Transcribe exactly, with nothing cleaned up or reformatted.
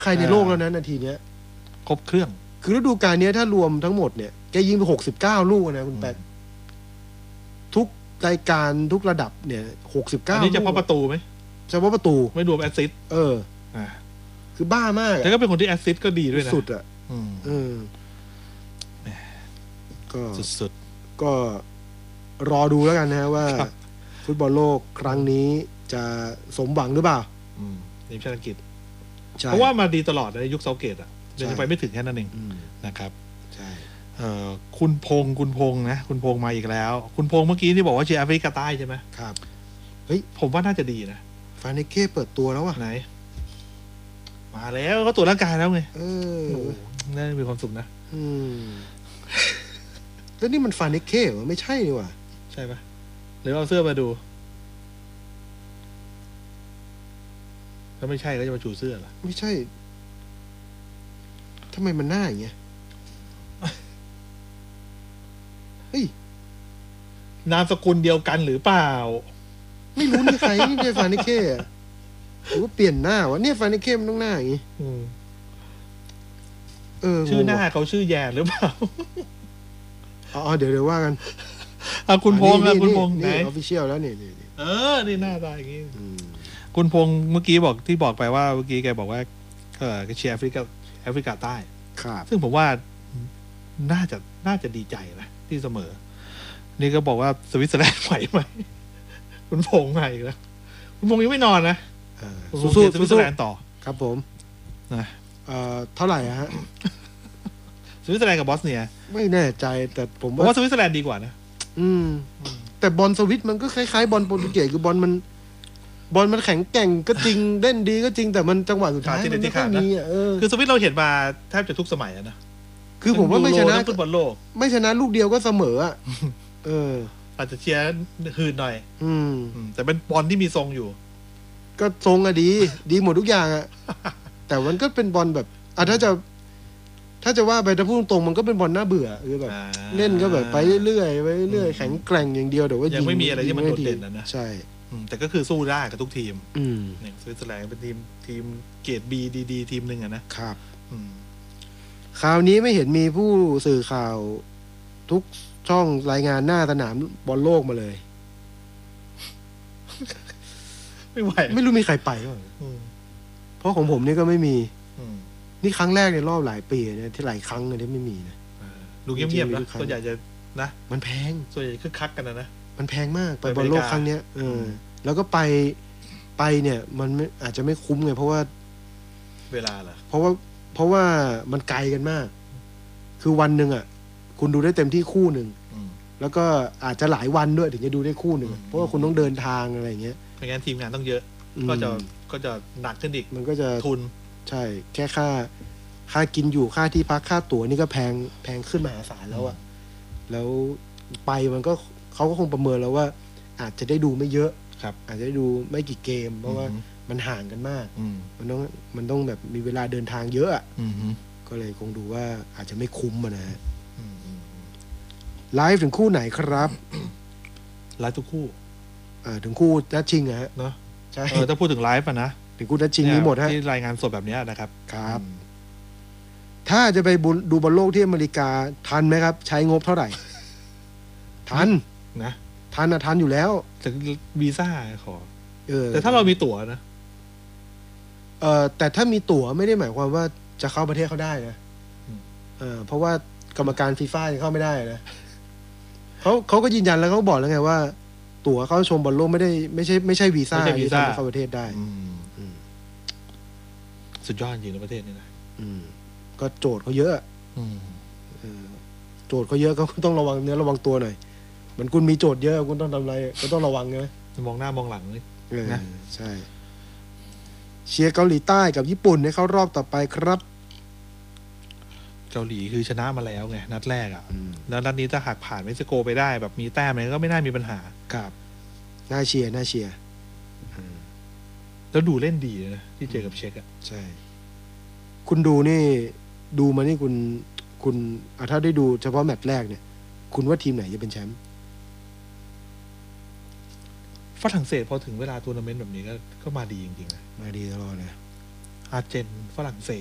ใครในโลกแล้วนะนาทีเนี้ยครบเครื่องคือฤดูกาลนี้ถ้ารวมทั้งหมดเนี่ยแกยิงไปหกสิบเก้าลูกนะคุณแป๊กทุกรายการทุกระดับเนี่ยหกสิบเก้าอันนี้เฉพาะประตูไหมเฉพาะประตูไม่รวมแอสซิสต์เอออ่าคือบ้ามากแล้วก็เป็นคนที่แอสซิสต์ก็ดีด้วยนะสุดอ่ะเออก็สุดๆก็รอดูแล้วกันนะว่าฟุตบอลโลกครั้งนี้จะสมหวังหรือเปล่าทีมชาติอังกฤษเพราะว่ามาดีตลอดในยุคเซาเกตอ่ะยังไปไม่ถึงแค่นั้นเองนะครับใช่คุณพงศ์คุณพงศ์นะคุณพงศ์มาอีกแล้วคุณพงศ์เมื่อกี้ที่บอกว่าเชียร์แอฟริกาใต้ใช่ไหมครับเฮ้ยผมว่าน่าจะดีนะฟาเนเก้เปิดตัวแล้วว่ะไหนมาแล้วก็ตรวจร่างกายแล้วไงเออน่ามีความสุขนะอืมแล้วนี่มันฟาเนเก้เหรอไม่ใช่นี่ว่ะใช่ปะหรือเอาเสื้อมาดูถ้าไม่ใช่ก็จะมาชูเสื้อเหรอไม่ใช่ทำไมมันหน้าอย่างเงี้ยเฮ้ยนามสกุลเดียวกันหรือเปล่าไม่รู้นี่ใครนี่เป็นฟาเนเก้อะหรือว่าเปลี่ยนหน้าวะเนี่ยฟาเนเก้มันต้องหน้าอย่างงี้เออชื่อหน้าเขาชื่อแย่หรือเปล่าอ๋อเดี๋ยวเดี๋ยวว่ากันอ่ะคุณพงษ์อ่ะคุณพงษ์ไหนออฟฟิเชียลแล้วนี่เออนี่หน้าตาอย่างงี้คุณพงษ์เมื่อกี้บอกที่บอกไปว่าเมื่อกี้แกบอกว่าเออเชียร์แอฟริกาแอฟริกาใต้ครับซึ่งผมว่าน่าจะน่าจะดีใจนะที่เสมอนี่ก็บอกว่าสวิตเซอร์แลนด์ไหวไหมคุณพงษ์มาอีกแล้วคุณพงษ์ยังไม่นอนนะสู้ๆสวิตเซอร์แลนด์ต่อครับผมนะเอ่อเท่าไหร่ฮะสวิตเซอร์แลนด์กับบอสเนียไม่แน่ใจแต่ผมว่าสวิตเซอร์แลนด์ดีกว่านะอืมแต่บอลสวิตมันก็คล้ายๆบอลโปรตุเกสคือบอลมันบอลมันแข็งแกร่งก็จริงเล่นดีก็จริงแต่มันจังหวะสุดท้ายมันไม่ค่อยมีอ่ะเออคือสวิตเราเห็นมาแทบจะทุกสมัยนะคือผมว่าไม่ชนะฟุตบอลโลกไม่ชนะลูกเดียวก็เสมออ่ะเอออาจจะเชียร์หืนหน่อยอืมแต่เป็นบอลที่มีทรงอยู่ก็ทรงอะดีดีหมดทุกอย่างอ่ะแต่มันก็เป็นบอลแบบอ่ะถ้าจะถ้าจะว่าไปถ้าพูดตรงมันก็เป็นบอลน่าเบื่อคือแบบเล่นก็แบบไปเรื่อยๆไปเรื่อยแข็งแกร่งอย่างเดียวแต่ว่ายังไม่มีอะไรที่มันโดดเด่นนะใช่แต่ก็คือสู้ได้กับทุกทีมเนี่ยสวิตเซอร์แลนด์เป็นทีมทีมเกรดบีดีๆทีมหนึ่งอะนะครับคราวนี้ไม่เห็นมีผู้สื่อข่าวทุกช่องรายงานหน้าสนามบอลโลกมาเลยไม่ไหวไม่รู้มีใครไปป่ะเพราะของผมนี่ก็ไม่มีนี่ครั้งแรกในรอบหลายปีเนี่ยที่หลายครั้งเลยที่ไม่มีนะดูเงียบๆนะส่วนใหญ่จะนะมันแพงส่วนใหญ่คึกคักกันนะนะมันแพงมากไปบอลโลกครั้งเนี้ยเออแล้วก็ไปไปเนี่ยมันอาจจะไม่คุ้มไงเพราะว่าเวลาเหรอเพราะว่าเพราะว่ามันไกลกันมากคือวันหนึ่งอ่ะคุณดูได้เต็มที่คู่หนึ่งแล้วก็อาจจะหลายวันด้วยถึงจะดูได้คู่หนึ่งเพราะว่าคุณต้องเดินทางอะไรอย่างเงี้ยเพราะงั้นทีมงานต้องเยอะก็จะก็จะหนักขึ้นอีกมันก็จะทุนใช่แค่ค่าค่ากินอยู่ค่าที่พักค่าตั๋วนี่ก็แพงแพงขึ้นมหาศาลแล้วอ่ะแล้วไปมันก็เขาก็คงประเมินแล้วว่าอาจจะได้ดูไม่เยอะครับอาจจะได้ดูไม่กี่เกมเพราะว่ามันห่างกันมากมันต้องมันต้องแบบมีเวลาเดินทางเยอะอ่ะก็เลยคงดูว่าอาจจะไม่คุ้มนะฮะไลฟ์ถึงคู่ไหนครับไลฟ์ทุกคู่อ่าถึงคู่นัดชิงอะฮะเนาะใช่ถ้าพูดถึงไลฟ์อ่ะนะถึงคู่นัดชิงนี้หมดฮะที่รายงานสดแบบนี้นะครับครับถ้าจะไปดูบอลโลกที่อเมริกาทันไหมครับใช้งบเท่าไหร่ทันนะทันอะทันอยู่แล้วแต่วีซ่าขอเออแต่ถ้าเรามีตั๋วนะเออแต่ถ้ามีตั๋วไม่ได้หมายความว่าจะเข้าประเทศเขาได้นะเออเพราะว่ากรรมการฟีฟ่ายังเข้าไม่ได้นะเขาเขาก็ยืนยันแล้วเขาบอกแล้วไงว่าตั๋วเข้าชมบอลโลกไม่ได้ไม่ใช่ไม่ใช่วีซ่าที่ทำให้เข้าประเทศได้สุดยอดจริงในประเทศนี้นะก็โจทย์เขาเยอะโจทย์เขาเยอะก็ต้องระวังเนื้อระวังตัวหน่อยเหมือนคุณมีโจทย์เยอะคุณต้องทำอะไรก็ต้องระวังไงมองหน้ามองหลังเลยนะใช่เชียร์เกาหลีใต้กับญี่ปุ่นให้เข้ารอบต่อไปครับเกาหลีคือชนะมาแล้วไงนัดแรกอ่ะแล้วนัดนี้ถ้าหากผ่านเม็กซิโกไปได้แบบมีแต้มอะไรก็ไม่น่ามีปัญหาครับน่าเชียร์น่าเชียร์แล้วดูเล่นดีนะที่เจอกับเช็กอ่ะใช่คุณดูนี่ดูมานี่คุณคุณถ้าได้ดูเฉพาะแมตช์แรกเนี่ยคุณว่าทีมไหนจะเป็นแชมป์ฝรั่งเศสพอถึงเวลาทัวร์นาเมนต์แบบนี้ก็ก็มาดีจริงๆนะมาดีตลอดเลยอาร์เจนฝรั่งเศส